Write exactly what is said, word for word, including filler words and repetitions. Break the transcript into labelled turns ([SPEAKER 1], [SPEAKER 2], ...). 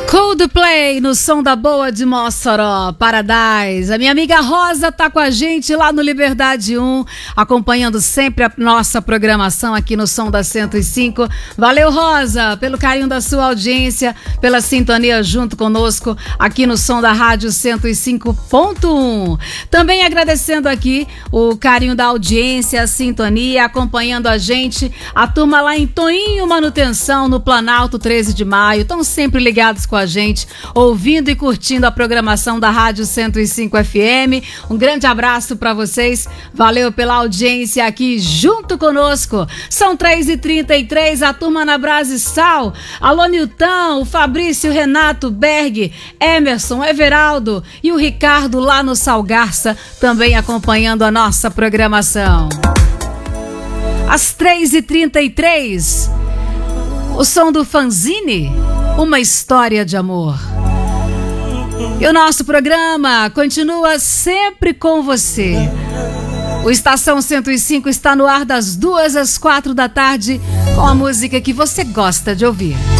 [SPEAKER 1] Coldplay no som da boa de Mossoró, Paradise. A minha amiga Rosa tá com a gente lá no Liberdade um, acompanhando sempre a nossa programação aqui no som da cento e cinco. Valeu, Rosa, pelo carinho da sua audiência, pela sintonia junto conosco aqui no som da Rádio cento e cinco ponto um. Também agradecendo aqui o carinho da audiência, a sintonia, acompanhando a gente, a turma lá em Toinho Manutenção, no Planalto treze de maio, estão sempre ligados com a gente, ouvindo e curtindo a programação da Rádio cento e cinco F M. Um grande abraço para vocês, valeu pela audiência aqui junto conosco. São três e trinta e três, a turma na Brasistal. Alô, Nilton, o Fabrício, Renato, Berg, Emerson, Everaldo e o Ricardo lá no Salgarça, também acompanhando a nossa programação. Às três e trinta e três, o som do Fanzine, uma história de amor. E o nosso programa continua sempre com você. O Estação cento e cinco está no ar das duas às quatro da tarde com a música que você gosta de ouvir.